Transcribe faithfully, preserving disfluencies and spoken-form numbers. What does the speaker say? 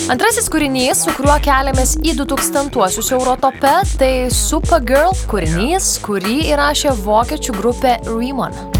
Antrasis kūrinys, su kuriuo keliamės į du tūkstantuosius Eurotope, tai Supergirl kūrinys, kurį įrašė vokiečių grupė Riemann.